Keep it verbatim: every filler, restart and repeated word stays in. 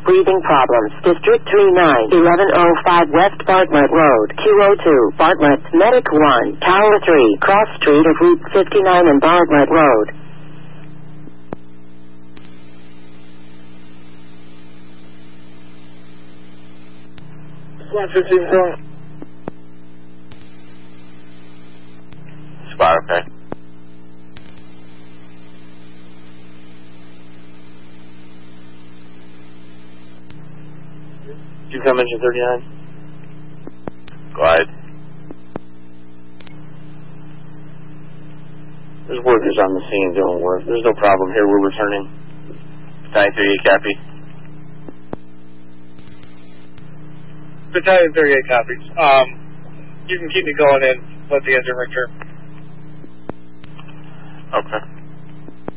breathing problems. District three nine, eleven oh five West Bartlett Road, Q oh two, Bartlett, Medic one, Tower three, cross street of Route fifty-nine and Bartlett Road. one fifteen four. Spot, okay. Did you come engine thirty-nine? Glide. There's workers on the scene doing work. There's no problem here. We're returning. Battalion thirty-eight, copy. Battalion thirty-eight copies. Um, you can keep me going in. Let the engine return. Okay.